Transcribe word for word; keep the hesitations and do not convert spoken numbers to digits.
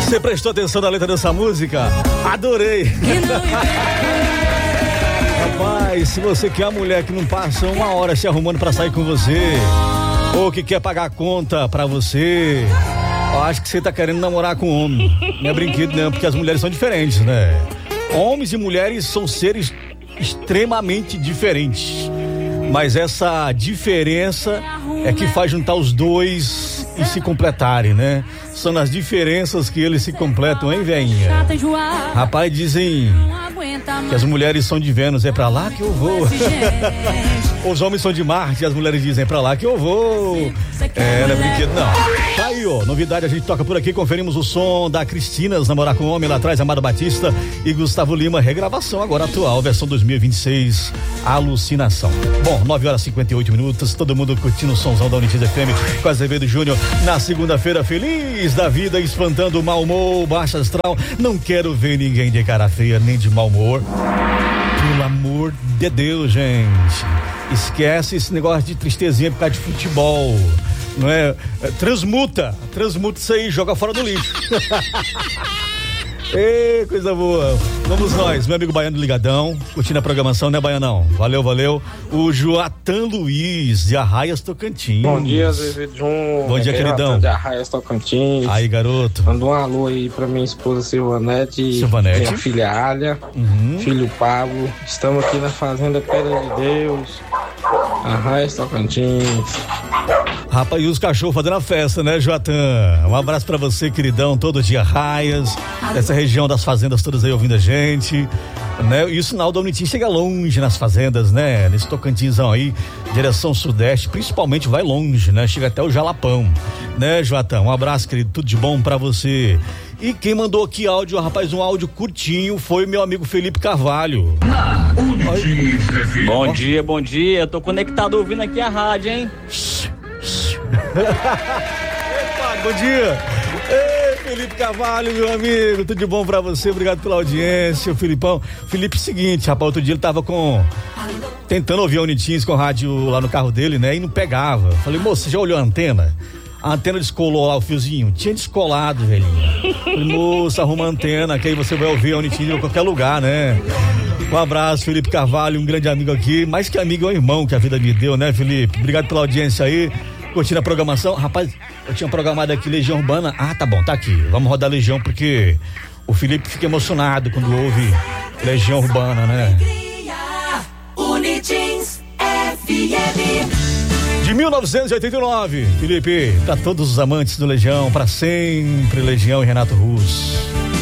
Você prestou atenção na letra dessa música? Adorei! Rapaz, se você quer uma mulher que não passa uma hora se arrumando pra sair com você, ou que quer pagar a conta pra você, eu acho que você tá querendo namorar com um homem. Não é brinquedo não, porque as mulheres são diferentes, né? Homens e mulheres são seres extremamente diferentes. Mas essa diferença é que faz juntar os dois e se completarem, né? São nas diferenças que eles se completam, hein, velhinha? Rapaz, dizem que as mulheres são de Vênus, é pra lá que eu vou. Os homens são de Marte e as mulheres dizem, é pra lá que eu vou. É, não é brinquedo não. Tá aí, ó, novidade, a gente toca por aqui, conferimos o som da Cristina, Namorar com Homem, lá atrás, Amado Batista e Gustavo Lima, regravação agora atual, versão dois mil e vinte e seis, Alucinação. Bom, nove horas e cinquenta e oito minutos, todo mundo curtindo o somzão da Unitis F M com Azevedo Júnior na segunda-feira, feliz da vida, espantando o mau humor, baixa astral, não quero ver ninguém de cara feia, nem de mau humor. Pelo amor de Deus, gente, esquece esse negócio de tristezinha por causa de futebol, não é? Transmuta, transmuta isso aí, joga fora do lixo. Ei, coisa boa. Vamos nós, meu amigo Baiano ligadão, curtindo a programação, né, Baianão? Valeu, valeu. O Joatan Luiz, de Arraias, Tocantins. Bom dia, Zezé Jun. Bom dia, queridão. De Arraias, Tocantins. Aí, garoto. Manda um alô aí pra minha esposa Silvanete. Silvanete. Minha filha Alia. Uhum. Filho Pablo. Estamos aqui na Fazenda Pedra de Deus. Arraias, Tocantins. Rapaz, e os cachorros fazendo a festa, né, Joatan? Um abraço pra você, queridão, todo dia Arraias, dessa região das fazendas todas aí ouvindo a gente, né? E o sinal da Unitim chega longe nas fazendas, né? Nesse Tocantinzão aí, direção sudeste, principalmente vai longe, né? Chega até o Jalapão, né, Joatan? Um abraço, querido, tudo de bom pra você. E quem mandou aqui áudio, rapaz, um áudio curtinho, foi meu amigo Felipe Carvalho. Bom dia, bom dia, eu tô conectado ouvindo aqui a rádio, hein? Epa, bom dia. Ei, Felipe Carvalho, meu amigo, tudo de bom pra você, obrigado pela audiência, Filipão. Felipe, seguinte, rapaz, outro dia ele tava com tentando ouvir a Unitins com rádio lá no carro dele, né, e não pegava. Falei, moço, você já olhou a antena? A antena descolou lá o fiozinho, tinha descolado, velhinho. Falei, moço, arruma a antena, que aí você vai ouvir a Unitins em qualquer lugar, né? Um abraço, Felipe Carvalho, um grande amigo aqui, mais que amigo é um irmão que a vida me deu, né, Felipe? Obrigado pela audiência aí. Curtindo a programação, rapaz, eu tinha programado aqui Legião Urbana, ah, tá bom, tá aqui, vamos rodar Legião, porque o Felipe fica emocionado quando ouve Legião Urbana, né? Unitins F M. De mil novecentos e oitenta e nove, Felipe, pra todos os amantes do Legião, pra sempre Legião e Renato Russo.